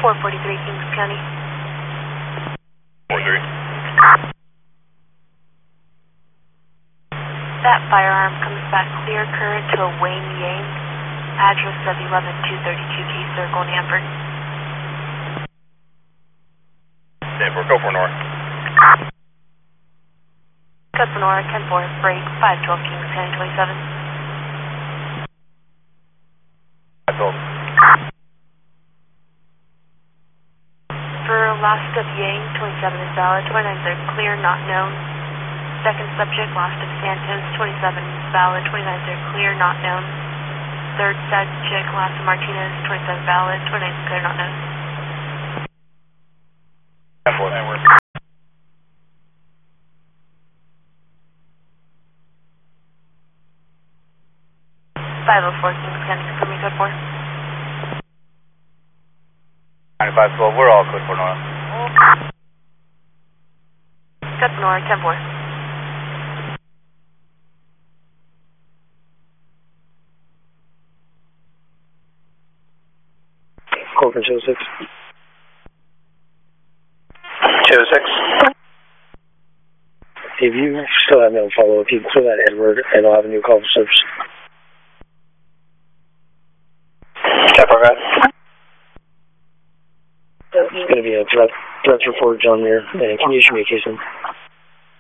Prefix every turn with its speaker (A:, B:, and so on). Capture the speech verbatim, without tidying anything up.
A: four forty-three, Kings County.
B: four three.
A: That firearm comes back clear current to a Wayne Yang. Address of eleven two thirty-two K Circle in Hanford.
B: ten four, go for north.
A: Cut for Nora, ten four, break, five twelve Kings County twenty-seven.
B: I told.
A: For lost of Yang, twenty-seven is valid, twenty-nine is clear, not known. Second subject, lost of Santos, twenty-seven is valid, twenty-nine is clear, not known. Third subject, lost of Martinez, twenty-seven valid, twenty-nine is clear, not known.
B: ten four, that works.
A: five oh four Kings County, confirming code four.
B: ninety-five twelve, we're all clear for north.
A: Cut for Nora, ten four.
C: Call for two oh six.
B: two oh six.
C: If you still have no follow-up, you can throw that Edward, and I'll have a new call for service.
B: Capital guys.
C: It's going to be a threat, threats report on there, and can you issue me a case in?